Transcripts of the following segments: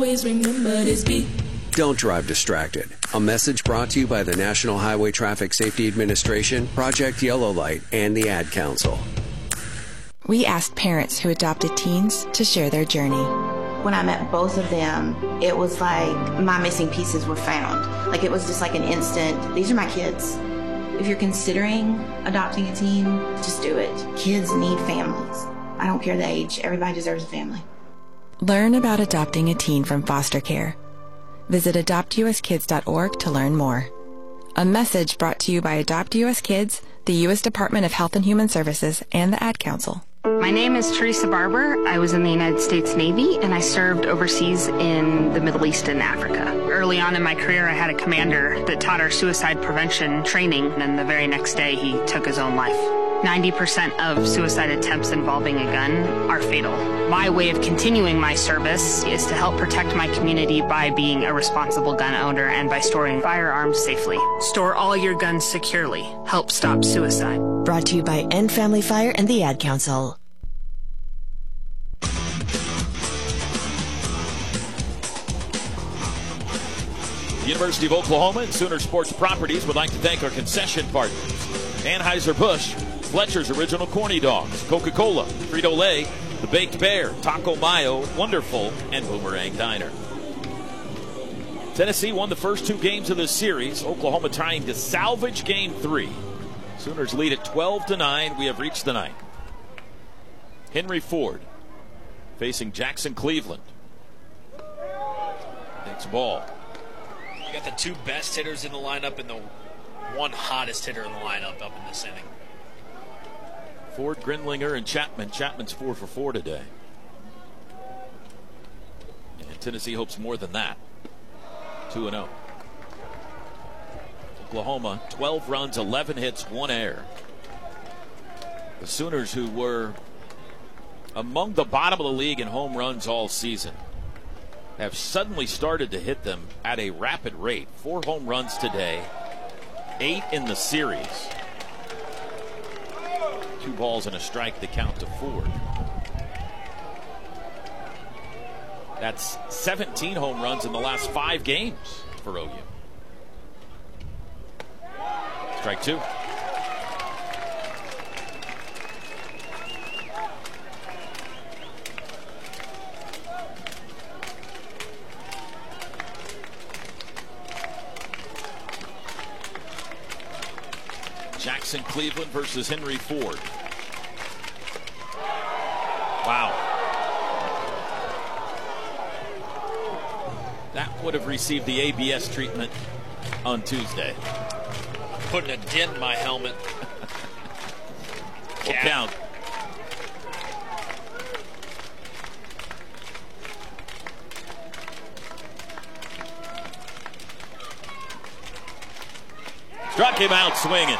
Always remember this beat. Don't drive distracted. A message brought to you by the National Highway Traffic Safety Administration, Project Yellow Light, and the Ad Council. We asked parents who adopted teens to share their journey. When I met both of them, it was like my missing pieces were found. Like it was just like an instant, these are my kids. If you're considering adopting a teen, just do it. Kids need families. I don't care the age, everybody deserves a family. Learn about adopting a teen from foster care. Visit adoptuskids.org to learn more. A message brought to you by Adopt US Kids, the U.S. Department of Health and Human Services, and the Ad Council. My name is Teresa Barber. I was in the United States Navy, and I served overseas in the Middle East and Africa. Early on in my career, I had a commander that taught our suicide prevention training, and then the very next day, he took his own life. 90% of suicide attempts involving a gun are fatal. My way of continuing my service is to help protect my community by being a responsible gun owner and by storing firearms safely. Store all your guns securely. Help stop suicide. Brought to you by End Family Fire and the Ad Council. The University of Oklahoma and Sooner Sports Properties would like to thank our concession partners: Anheuser-Busch, Fletcher's Original Corny Dogs, Coca-Cola, Frito-Lay, The Baked Bear, Taco Mayo, Wonderful, and Boomerang Diner. Tennessee won the first two games of this series. Oklahoma trying to salvage game 3. Sooners lead at 12-9. We have reached the ninth. Henry Ford facing Jackson Cleveland. Takes ball. You got the two best hitters in the lineup and the one hottest hitter in the lineup up in this inning. Ford, Grinlinger, and Chapman. Chapman's 4 for 4 today. And Tennessee hopes more than that. 2-0. Oklahoma, 12 runs, 11 hits, 1 error. The Sooners, who were among the bottom of the league in home runs all season, have suddenly started to hit them at a rapid rate. 4 home runs today, 8 in the series. 2 balls and a strike to count to Ford. That's 17 home runs in the last 5 games for OU. Strike 2. Jackson Cleveland versus Henry Ford. Wow. That would have received the ABS treatment on Tuesday. Putting a dent in my helmet. Full count. Struck him out swinging.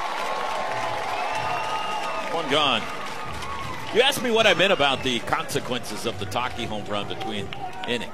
1 gone. You asked me what I meant about the consequences of the Taki home run between innings.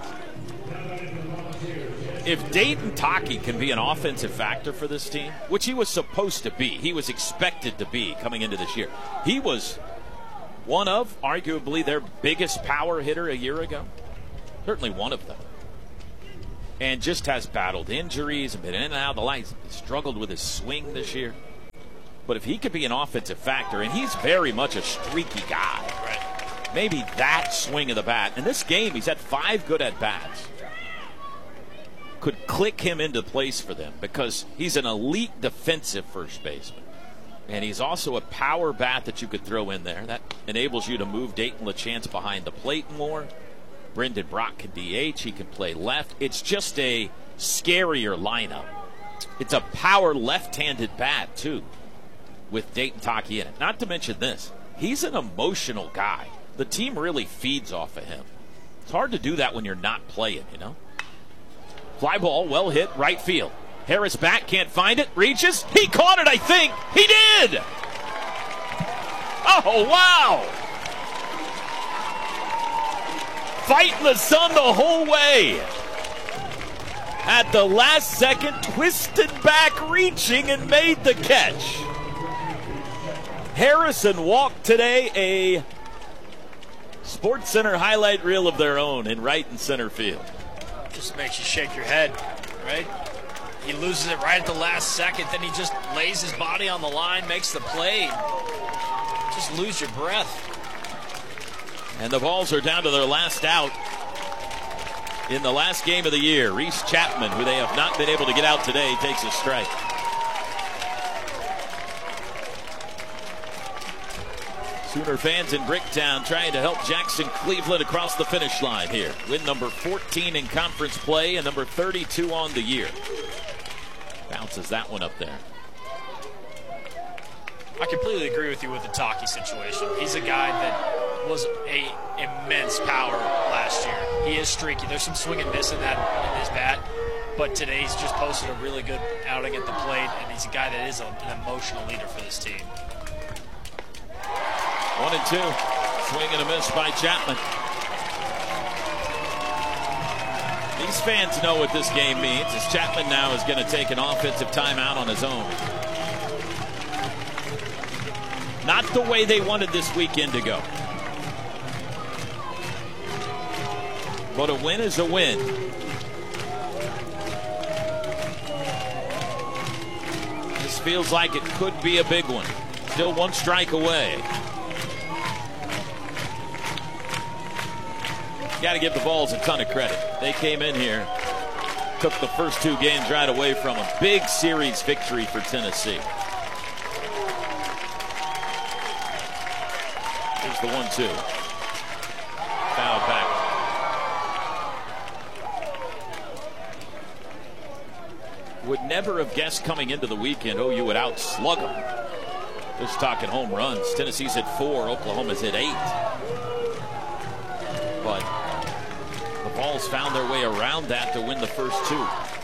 If Dayton Taki can be an offensive factor for this team, which he was supposed to be, he was expected to be coming into this year. He was one of, arguably, their biggest power hitter a year ago. Certainly one of them. And just has battled injuries and been in and out of the lights. Struggled with his swing this year. But if he could be an offensive factor, and he's very much a streaky guy, right? Maybe that swing of the bat. In this game, he's had 5 good at-bats. Could click him into place for them because he's an elite defensive first baseman. And he's also a power bat that you could throw in there. That enables you to move Dayton LeChance behind the plate more. Brendan Brock can DH. He can play left. It's just a scarier lineup. It's a power left-handed bat, too, with Dayton Taki in it. Not to mention this. He's an emotional guy. The team really feeds off of him. It's hard to do that when you're not playing, you know? Fly ball, well hit, right field. Harris back, can't find it, reaches. He caught it, I think. He did! Oh, wow! Fighting the sun the whole way. At the last second, twisted back, reaching, and made the catch. Harrison walked today a Sports Center highlight reel of their own in right and center field. Just makes you shake your head, right? He loses it right at the last second, then he just lays his body on the line, makes the play. Just lose your breath. And the Vols are down to their last out in the last game of the year. Reese Chapman, who they have not been able to get out today, takes a strike. Sooner fans in Bricktown trying to help Jackson Cleveland across the finish line here. Win number 14 in conference play and number 32 on the year. Bounces that one up there. I completely agree with you with the Taki situation. He's a guy that was a immense power last year. He is streaky. There's some swing and miss in his bat. But today he's just posted a really good outing at the plate, and he's a guy that is an emotional leader for this team. 1-2. Swing and a miss by Chapman. These fans know what this game means, as Chapman now is going to take an offensive timeout on his own. Not the way they wanted this weekend to go. But a win is a win. This feels like it could be a big one. Still one strike away. Got to give the Vols a ton of credit. They came in here, took the first two games right away from them. Big series victory for Tennessee. Here's the 1-2. Foul back. Would never have guessed coming into the weekend OU would outslug them. Just talking home runs. Tennessee's hit 4, Oklahoma's hit 8. But the Vols found their way around that to win the first two.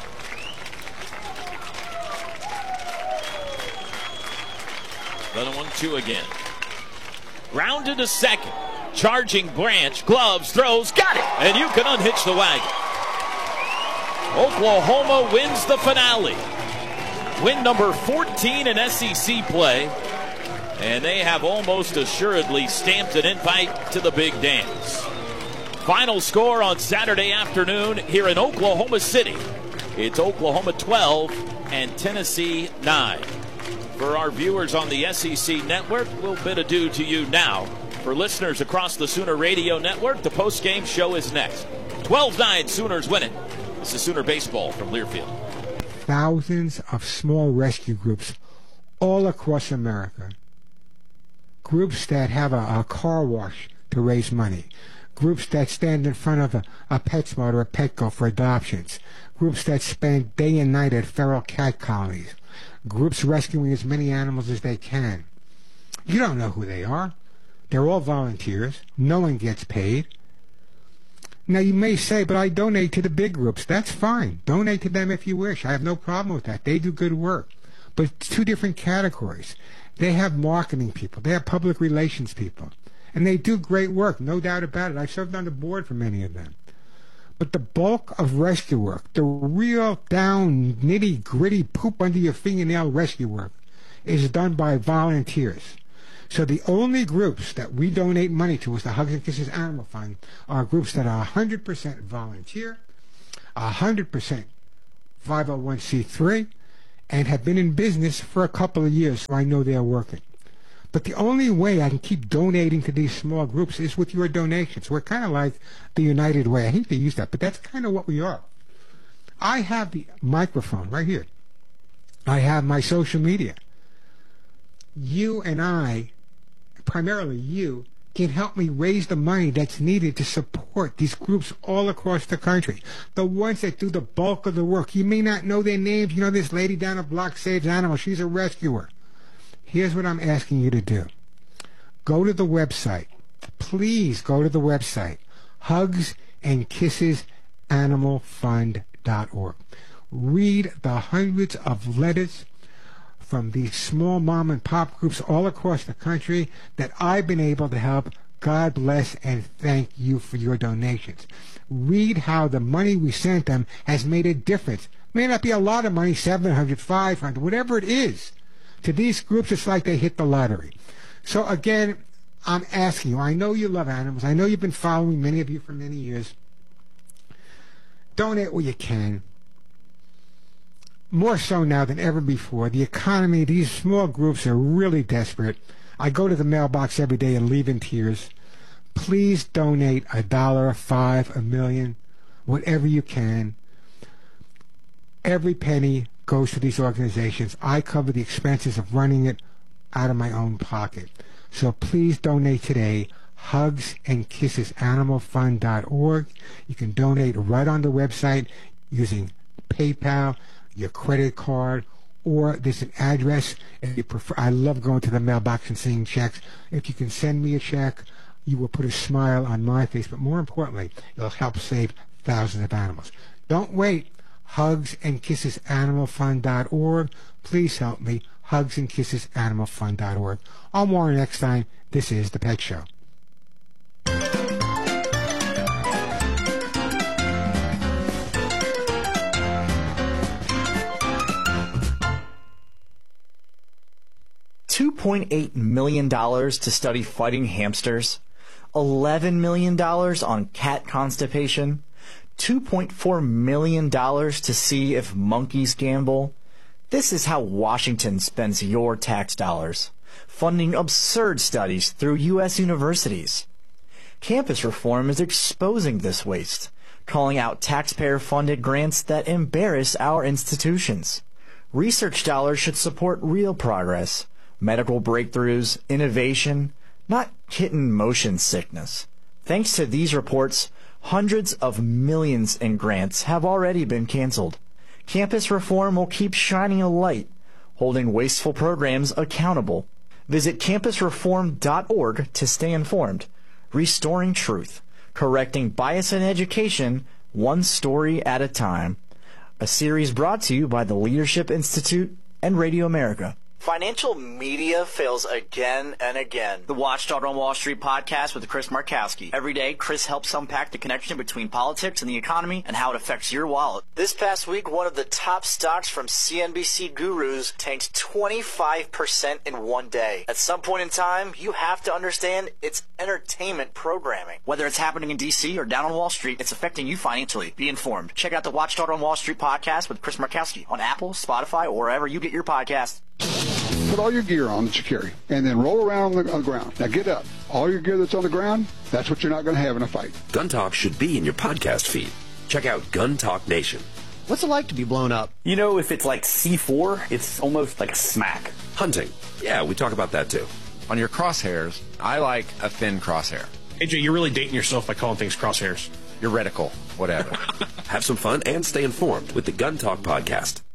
Then a 1-2 again. Grounded to second. Charging Branch. Gloves, throws, got it! And you can unhitch the wagon. Oklahoma wins the finale. Win number 14 in SEC play. And they have almost assuredly stamped an invite to the big dance. Final score on Saturday afternoon here in Oklahoma City. It's Oklahoma 12 and Tennessee 9. For our viewers on the SEC network, we'll bid adieu to you now. For listeners across the Sooner Radio Network, the post-game show is next. 12-9 Sooners win it. This is Sooner Baseball from Learfield. Thousands of small rescue groups all across America. Groups that have a car wash to raise money. Groups that stand in front of a PetSmart or a Petco for adoptions. Groups that spend day and night at feral cat colonies. Groups rescuing as many animals as they can. You don't know who they are. They're all volunteers. No one gets paid. Now you may say, but I donate to the big groups. That's fine. Donate to them if you wish. I have no problem with that. They do good work. But it's two different categories. They have marketing people. They have public relations people. And they do great work, no doubt about it. I served on the board for many of them. But the bulk of rescue work, the real down, nitty-gritty, poop under your fingernail rescue work, is done by volunteers. So the only groups that we donate money to is the Hugs and Kisses Animal Fund are groups that are 100% volunteer, 100% 501c3, and have been in business for a couple of years, so I know they're working. But the only way I can keep donating to these small groups is with your donations. We're kind of like the United Way. I hate to use that, but that's kind of what we are. I have the microphone right here. I have my social media. You and I, primarily you, can help me raise the money that's needed to support these groups all across the country. The ones that do the bulk of the work. You may not know their names. You know this lady down the block saves animals. She's a rescuer. Here's what I'm asking you to do. Go to the website. Please go to the website. hugsandkissesanimalfund.org. Read the hundreds of letters from these small mom and pop groups all across the country that I've been able to help. God bless and thank you for your donations. Read how the money we sent them has made a difference. May not be a lot of money, $700, $500, whatever it is. To these groups, it's like they hit the lottery. So again, I'm asking you, I know you love animals. I know you've been following, many of you, for many years. Donate what you can. More so now than ever before. The economy, these small groups are really desperate. I go to the mailbox every day and leave in tears. Please donate $1, $5, $1 million, whatever you can. Every penny goes to these organizations. I cover the expenses of running it out of my own pocket. So please donate today. HugsandKissesAnimalFund.org. You can donate right on the website using PayPal, your credit card, or there's an address. If you prefer, I love going to the mailbox and seeing checks. If you can send me a check, you will put a smile on my face, but more importantly, it'll help save thousands of animals. Don't wait. HugsandKissesAnimalFund.org. Please help me. HugsandKissesAnimalFund.org. I'll more next time. This is The Pet Show. $2.8 million to study fighting hamsters, $11 million on cat constipation, $2.4 million to see if monkeys gamble. This is how Washington spends your tax dollars, funding absurd studies through U.S. universities. Campus reform is exposing this waste, calling out taxpayer-funded grants that embarrass our institutions. Research dollars should support real progress, medical breakthroughs, innovation, not kitten motion sickness. Thanks to these reports, hundreds of millions in grants have already been canceled. Campus reform will keep shining a light, holding wasteful programs accountable. Visit campusreform.org to stay informed. Restoring truth, correcting bias in education, one story at a time. A series brought to you by the Leadership Institute and Radio America. Financial media fails again and again. The Watchdog on Wall Street podcast with Chris Markowski. Every day, Chris helps unpack the connection between politics and the economy and how it affects your wallet. This past week, one of the top stocks from CNBC gurus tanked 25% in one day. At some point in time, you have to understand it's entertainment programming. Whether it's happening in D.C. or down on Wall Street, it's affecting you financially. Be informed. Check out the Watchdog on Wall Street podcast with Chris Markowski on Apple, Spotify, or wherever you get your podcasts. Put all your gear on that you carry, and then roll around on the ground. Now get up. All your gear that's on the ground, that's what you're not going to have in a fight. Gun Talk should be in your podcast feed. Check out Gun Talk Nation. What's it like to be blown up? You know, if it's like C4, it's almost like a smack. Hunting. Yeah, we talk about that too. On your crosshairs, I like a thin crosshair. AJ, you're really dating yourself by calling things crosshairs. Your reticle, whatever. Have some fun and stay informed with the Gun Talk podcast.